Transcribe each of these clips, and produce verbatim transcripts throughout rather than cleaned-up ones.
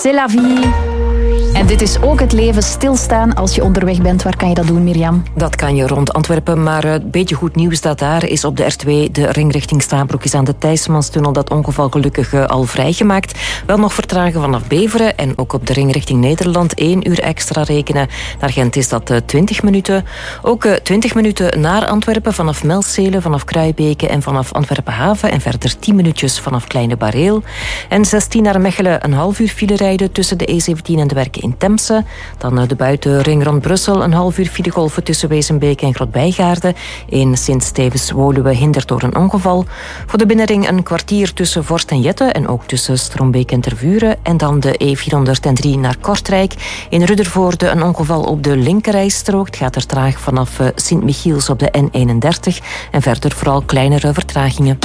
C'est la vie. En dit is ook het leven, stilstaan als je onderweg bent. Waar kan je dat doen, Mirjam? Dat kan je rond Antwerpen, maar een beetje goed nieuws dat daar is op de R twee. De ring richting Stabroek is aan de Thijsmanstunnel. Dat ongeval gelukkig al vrijgemaakt. Wel nog vertragen vanaf Beveren en ook op de ring richting Nederland. één uur extra rekenen. Naar Gent is dat twintig minuten. Ook twintig minuten naar Antwerpen vanaf Melzele, vanaf Kruibeke en vanaf Antwerpen Haven. En verder tien minuutjes vanaf Kleine Bareel. En zestien naar Mechelen, een half uur file rijden tussen de E zeventien en de Werken in Temse. Dan de buitenring rond Brussel, een half uur filegolven tussen Wezenbeek en Grotbijgaarden. In Sint-Stevens-Woluwe hindert door een ongeval. Voor de binnenring een kwartier tussen Vorst en Jette en ook tussen Strombeek en Tervuren. En dan de E vierhonderddrie naar Kortrijk. In Ruddervoorde een ongeval op de linkerrijstrook. Het gaat er traag vanaf Sint-Michiels op de N eenendertig. En verder vooral kleinere vertragingen.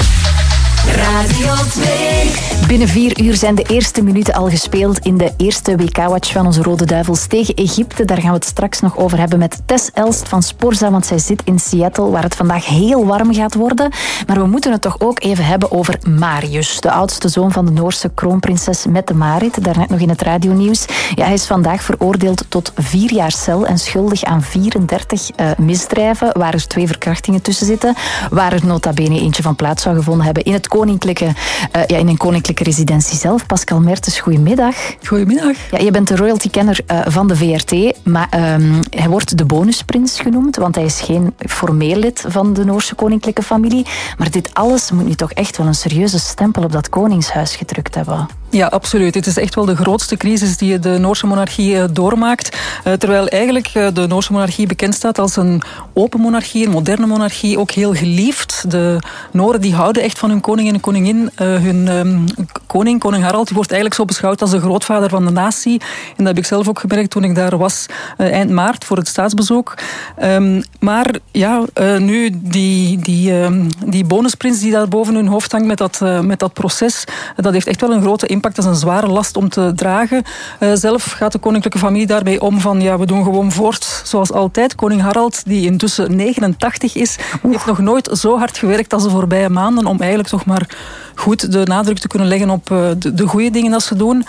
Radio twee. Binnen vier uur zijn de eerste minuten al gespeeld in de eerste W K-watch van onze Rode Duivels tegen Egypte. Daar gaan we het straks nog over hebben met Tess Elst van Sporza, want zij zit in Seattle, waar het vandaag heel warm gaat worden. Maar we moeten het toch ook even hebben over Marius, de oudste zoon van de Noorse kroonprinses Mette-Marit, daarnet nog in het radionieuws. Ja, hij is vandaag veroordeeld tot vier jaar cel en schuldig aan vierendertig uh, misdrijven, waar er twee verkrachtingen tussen zitten, waar er nota bene eentje van plaats zou gevonden hebben in het koninklijke, uh, ja, in een koninklijke residentie zelf. Pascal Mertens, goedemiddag. Goedemiddag. Ja, je bent de royalty-kenner uh, van de V R T, maar um, hij wordt de bonusprins genoemd, want hij is geen formeel lid van de Noorse koninklijke familie. Maar dit alles moet nu toch echt wel een serieuze stempel op dat koningshuis gedrukt hebben. Ja, absoluut. Het is echt wel de grootste crisis die de Noorse monarchie doormaakt. Terwijl eigenlijk de Noorse monarchie bekend staat als een open monarchie, een moderne monarchie, ook heel geliefd. De Noren die houden echt van hun koning en koningin. Hun um, koning, koning Harald, die wordt eigenlijk zo beschouwd als de grootvader van de natie. En dat heb ik zelf ook gemerkt toen ik daar was uh, eind maart voor het staatsbezoek. Um, maar ja, uh, nu die, die, um, die bonusprins die daar boven hun hoofd hangt met dat, uh, met dat proces, uh, dat heeft echt wel een grote impact. Dat is een zware last om te dragen. Uh, zelf gaat de koninklijke familie daarmee om van, ja, we doen gewoon voort zoals altijd. Koning Harald, die intussen negenentachtig is, Oef. heeft nog nooit zo hard gewerkt als de voorbije maanden om eigenlijk toch maar goed de nadruk te kunnen leggen op uh, de, de goede dingen dat ze doen.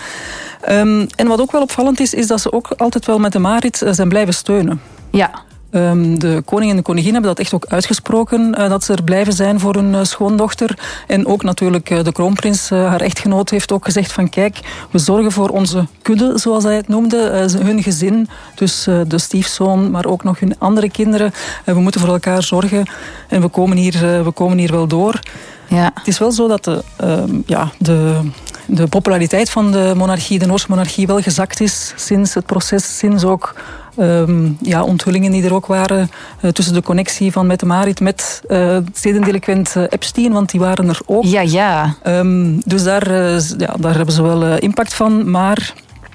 Um, en wat ook wel opvallend is, is dat ze ook altijd wel met de Marit uh, zijn blijven steunen. Ja. Um, de koning en de koningin hebben dat echt ook uitgesproken, uh, dat ze er blijven zijn voor hun uh, schoondochter. En ook natuurlijk uh, de kroonprins, uh, haar echtgenoot, heeft ook gezegd van kijk, we zorgen voor onze kudde, zoals hij het noemde, uh, hun gezin, dus uh, de stiefzoon, maar ook nog hun andere kinderen. Uh, we moeten voor elkaar zorgen en we komen hier, uh, we komen hier wel door. Ja. Het is wel zo dat de, uh, ja, de, de populariteit van de monarchie, de Noorse monarchie, wel gezakt is sinds het proces, sinds ook Um, ja, onthullingen die er ook waren uh, tussen de connectie van Mette-Marit met uh, zedendelinquent uh, Epstein, want die waren er ook. Ja, ja. Um, dus daar, uh, ja, daar hebben ze wel uh, impact van, maar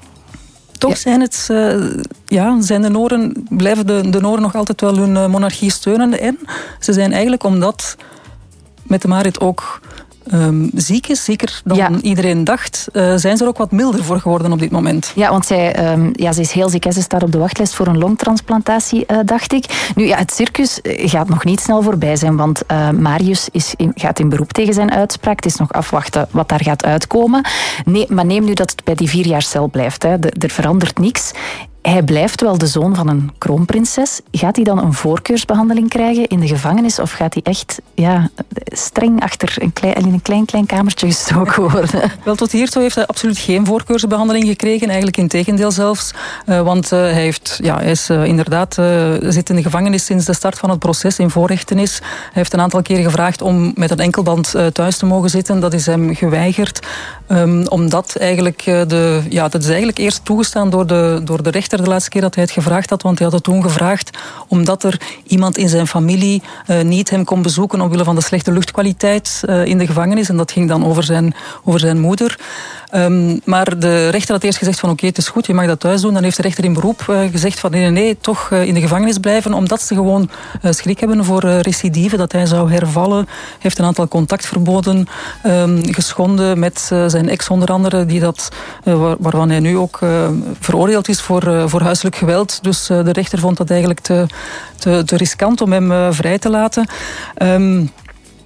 toch ja. zijn, het, uh, ja, zijn de Noren, blijven de, de Noren nog altijd wel hun uh, monarchie steunen. En ze zijn eigenlijk, omdat Mette-Marit ook Um, ziek is, zeker dan ja. iedereen dacht, uh, zijn ze er ook wat milder voor geworden op dit moment. Ja, want zij, um, ja, ze is heel ziek en ze staat op de wachtlijst voor een longtransplantatie, uh, dacht ik. Nu, ja, het circus gaat nog niet snel voorbij zijn, want uh, Marius is in, gaat in beroep tegen zijn uitspraak. Het is nog afwachten wat daar gaat uitkomen. Nee, maar neem nu dat het bij die vier jaar cel blijft. Hè. De, er verandert niks. Hij blijft wel de zoon van een kroonprinses. Gaat hij dan een voorkeursbehandeling krijgen in de gevangenis? Of gaat hij echt ja, streng achter een klein, in een klein, klein kamertje gestoken worden? Wel, tot hiertoe heeft hij absoluut geen voorkeursbehandeling gekregen. Eigenlijk in tegendeel zelfs. Uh, want uh, hij, heeft, ja, hij is uh, inderdaad uh, zit in de gevangenis sinds de start van het proces in voorrechtenis. Hij heeft een aantal keren gevraagd om met een enkelband uh, thuis te mogen zitten. Dat is hem geweigerd. Um, omdat eigenlijk uh, de, ja, dat is eigenlijk eerst toegestaan door de, door de rechter de laatste keer dat hij het gevraagd had, want hij had het toen gevraagd omdat er iemand in zijn familie uh, niet hem kon bezoeken omwille van de slechte luchtkwaliteit uh, in de gevangenis. En dat ging dan over zijn, over zijn moeder. Um, maar de rechter had eerst gezegd van oké, okay, het is goed, je mag dat thuis doen. Dan heeft de rechter in beroep uh, gezegd van nee, nee, nee, toch uh, in de gevangenis blijven, omdat ze gewoon uh, schrik hebben voor uh, recidive, dat hij zou hervallen. Hij heeft een aantal contactverboden um, geschonden met uh, zijn ex onder andere, die dat, uh, waar, waarvan hij nu ook uh, veroordeeld is voor, uh, voor huiselijk geweld. Dus uh, de rechter vond dat eigenlijk te, te, te riskant om hem uh, vrij te laten. Um,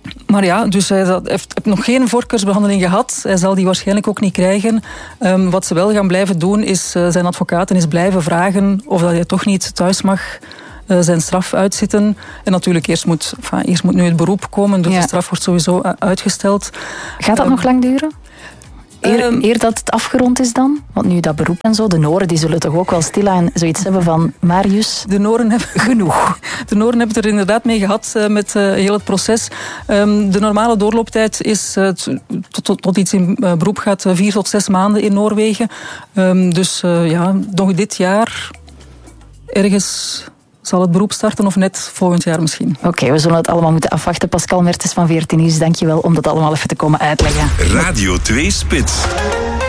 Maar ja, dus hij heeft, heeft nog geen voorkeursbehandeling gehad. Hij zal die waarschijnlijk ook niet krijgen. Um, wat ze wel gaan blijven doen, is uh, zijn advocaten is blijven vragen of dat hij toch niet thuis mag uh, zijn straf uitzitten. En natuurlijk, eerst moet, enfin, eerst moet nu het beroep komen, dus ja. de straf wordt sowieso uitgesteld. Gaat dat um, nog lang duren? Eer, um, eer dat het afgerond is dan? Want nu dat beroep en zo, de Noren die zullen toch ook wel stilaan zoiets hebben van Marius? De Noren hebben genoeg. De Noren hebben het er inderdaad mee gehad uh, met uh, heel het proces. Um, de normale doorlooptijd is uh, tot, tot, tot iets in uh, beroep gaat uh, vier tot zes maanden in Noorwegen. Um, dus uh, ja, nog dit jaar ergens zal het beroep starten of net volgend jaar misschien. Oké, okay, we zullen het allemaal moeten afwachten. Pascal Mertens van V R T Nieuws, dank je wel om dat allemaal even te komen uitleggen. Radio twee Spits.